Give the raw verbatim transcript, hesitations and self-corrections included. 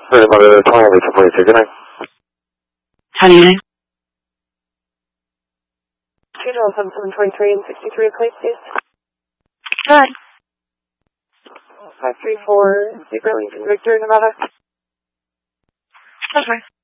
thirty Mother twenty, Lisa forty-two, good night. Honey name? two seven seven twenty-three and sixty-three, please, please. Good. five three four, Zebra Lincoln Victor, Nevada. Okay.